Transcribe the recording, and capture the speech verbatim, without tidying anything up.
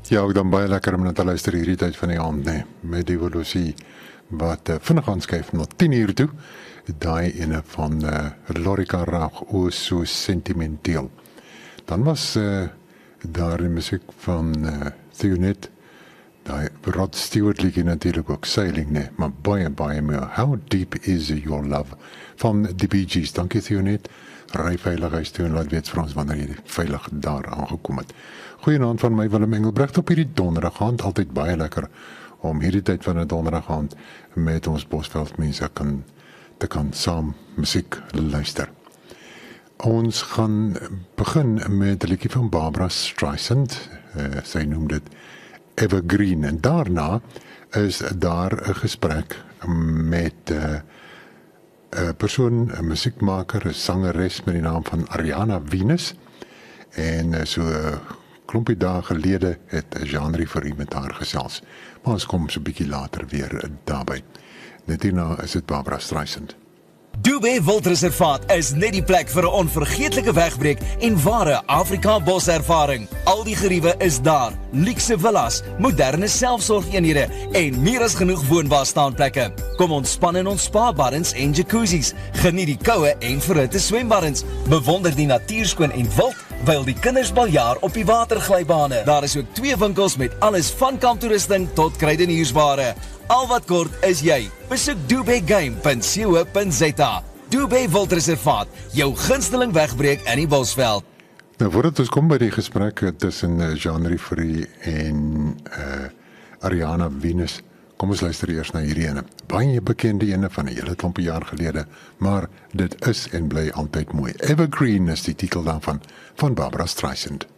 Ja, ook dan baie lekker om na te luister hierdie tyd van die aand, nee, met evolusie wat uh, vinnig aanskuif na tien uur toe. Daai ene van uh, Lorica Raag, o so sentimenteel. Dan was uh, daar die musiek van uh, Theonet, daai Rod Stewart liedjie natuurlik ook, Sailing, nee, maar baie, baie meer. How Deep Is Your Love van die Bee Gees. Dankie Theonet. Ry veilig huis toe en laat weet vir ons wanneer jy veilig daar aangekom het. Goeienaand van my Willem Engelbrecht op hierdie donderdag aand, altyd baie lekker om hierdie tyd van 'n donderdag aand met ons Bosveldmense kan te kan saam musiek luister. Ons gaan begin met 'n liedjie van Barbara Streisand, uh, sy noem dit Evergreen, en daarna is daar 'n gesprek met 'n uh, 'n persoon, 'n musiekmaker, 'n sangeres met die naam van Ariana Venus, en so 'n klompie dae gelede het Jean-Marie vir met haar gesels, maar ons kom so 'n bietjie later weer daarby. Net hierna is dit Barbara Streisand. Dubé Wildreservaat is net die plek vir 'n onvergeetlike wegbreek en ware Afrika boservaring. Al die geriewe is daar, luukse villas, moderne selfsorgeenhede en meer as genoeg woonbare staanplekke. Kom ontspan in ons spa-baddens en jacuzzis, geniet die koue en verhitte swembaddens, bewonder die natuurskoon en wild, wyl die kinders baljaar op die waterglybane. Daar is ook twee winkels met alles van kamptoerusting tot kruideniersware. Al wat kort is jy. Besoek dubé game punt co punt za. Dubé Wildreservaat, jou gunsteling wegbreek in die Bosveld. Nou, voordat ons kom by die gesprek tussen uh, Jean-Marie Fourie en uh, Ariana Venus, kom ons luister eers na hierdie ene. Baie bekende ene van 'n hele klompie jaar gelede, maar dit is en bly altyd mooi. Evergreen is die titel daarvan, van Barbara Streisand.